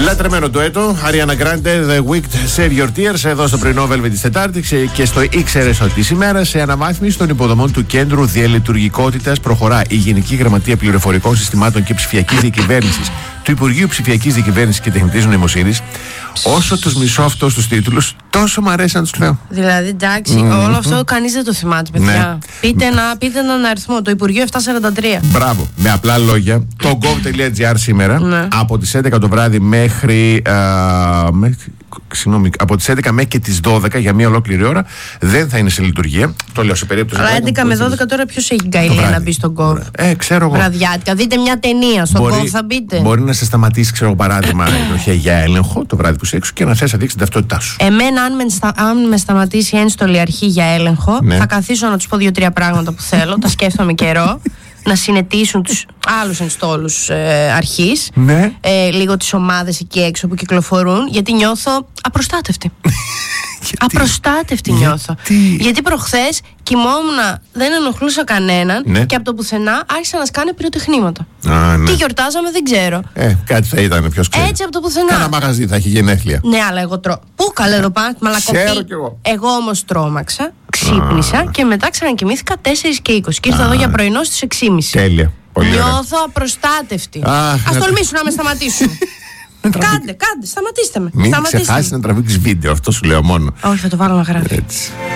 Λατρεμένο ντουέτο, Ariana Grande, The Wicked, Save Your Tears, εδώ στο πρωινό Velvet της Τετάρτης και στο ήξερες ότι σήμερα σε αναβάθμιση των υποδομών του Κέντρου Διαλειτουργικότητας προχωρά η Γενική Γραμματεία Πληροφορικών Συστημάτων και Ψηφιακής Διακυβέρνησης του Υπουργείου Ψηφιακής Διακυβέρνησης και Τεχνητής Νοημοσύνης. Όσο τους μισώ αυτούς τους τίτλους, τόσο μου αρέσει να τους λέω. Δηλαδή, εντάξει, όλο αυτό κανείς δεν το θυμάται, παιδιά. Ναι. Πείτε έναν αριθμό, το Υπουργείο 743. Μπράβο. Με απλά λόγια, το gov.gr σήμερα από τις 11 το βράδυ μέχρι. Από τις 11 μέχρι και τις 12 για μία ολόκληρη ώρα δεν θα είναι σε λειτουργία. Το λέω σε περίπτωση. Αλλά 11 με 12 τώρα ποιος έχει γκαηλία να μπει στον Gov? Ξέρω εγώ. Βραδιάτικα. Δείτε μια ταινία στον Gov, θα μπείτε. Μπορεί να σε σταματήσει, ξέρω παράδειγμα, η τροχιά για έλεγχο το βράδυ που είσαι έξω και να θες να δείξει την ταυτότητά σου. Εμένα, αν με σταματήσει ένστολη αρχή για έλεγχο, θα καθίσω να τους πω 2-3 πράγματα που θέλω. Τα σκέφτομαι καιρό. Να συνετήσουν τους άλλους ενστόλους αρχής, λίγο τις ομάδες εκεί έξω που κυκλοφορούν, γιατί νιώθω απροστάτευτη. Απροστάτευτη νιώθω. Γιατί προχθές κοιμόμουν, δεν ενοχλούσα κανέναν και από το πουθενά άρχισα να σκάνε πυροτεχνήματα. Τι γιορτάζαμε δεν ξέρω. Κάτι θα ήταν, ποιος ξέρει. Έτσι από το πουθενά. Κάνα μαγαζί θα έχει γενέθλια. Ναι, αλλά εγώ Πού καλέ εδώ πάνω, μαλακοπή. Εγώ όμως τρόμαξα, ξύπνησα και μετά ξανακοιμήθηκα 4 και 20 και ήρθα εδώ για πρωινό στις 6:30. Τέλεια. Νιώθω απροστάτευτη. Ας τολμήσουν να με σταματήσουν. Κάντε, σταματήστε με. Μην ξεχάσεις να τραβήξεις βίντεο, αυτό σου λέω μόνο. Όχι, θα το βάλω να γράφει. Έτσι.